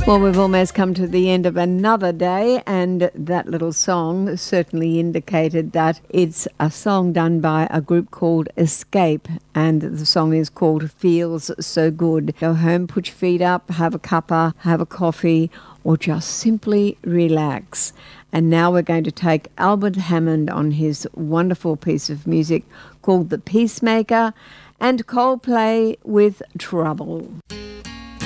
Well, we've almost come to the end of another day, and that little song certainly indicated that it's a song done by a group called Escape, and the song is called Feels So Good. Go home, put your feet up, have a cuppa, have a coffee, or just simply relax. And now we're going to take Albert Hammond on his wonderful piece of music called The Peacemaker, and Coldplay with Trouble.